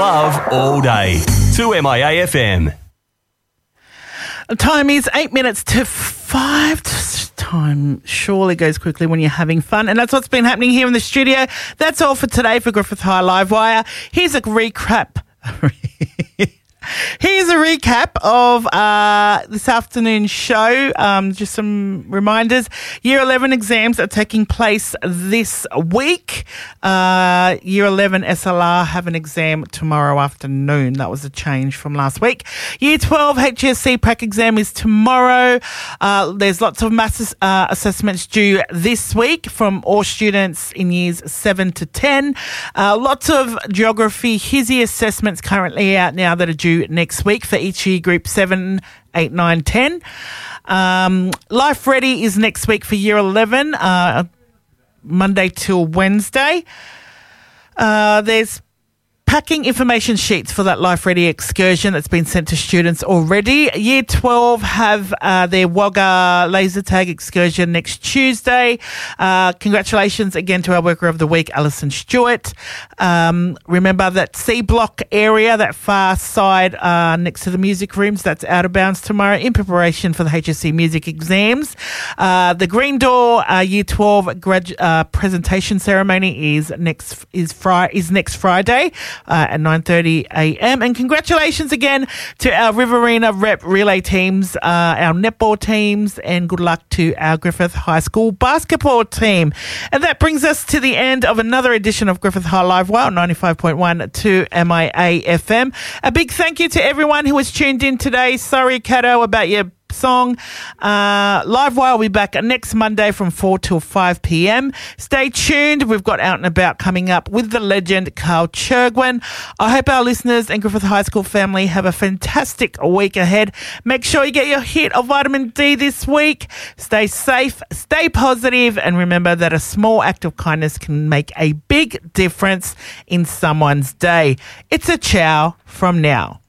love all day. 2MIA FM. Time is 8 minutes to 5. Time surely goes quickly when you're having fun. And that's what's been happening here in the studio. That's all for today for Griffith High Livewire. Here's a recap. Here's a recap of this afternoon's show. Just some reminders. Year 11 exams are taking place this week. Year 11 SLR have an exam tomorrow afternoon. That was a change from last week. Year 12 HSC prac exam is tomorrow. There's lots of maths assessments due this week from all students in years 7 to 10. Lots of geography HISI assessments currently out now that are due next week for each year group 7, 8, 9, 10. Life Ready is next week for year 11, Monday till Wednesday. There's packing information sheets for that Life Ready excursion that's been sent to students already. Year 12 have their Wagga laser tag excursion next Tuesday. Congratulations again to our Worker of the Week, Alison Stewart. Remember that C Block area, that far side next to the music rooms, that's out of bounds tomorrow in preparation for the HSC music exams. The Green Door Year 12 presentation ceremony is next Friday. At 9:30 a.m. And congratulations again to our Riverina Rep relay teams, our netball teams, and good luck to our Griffith High School basketball team. And that brings us to the end of another edition of Griffith High Livewire, 95.1 to MIA FM. A big thank you to everyone who was tuned in today. Sorry, Kato, about your song. Livewire will be back next Monday from 4 till 5 p.m. Stay tuned. We've got Out and About coming up with the legend Carl Chergwin. I hope our listeners and Griffith High School family have a fantastic week ahead. Make sure you get your hit of vitamin D this week. Stay safe, stay positive, and remember that a small act of kindness can make a big difference in someone's day. It's a ciao from now.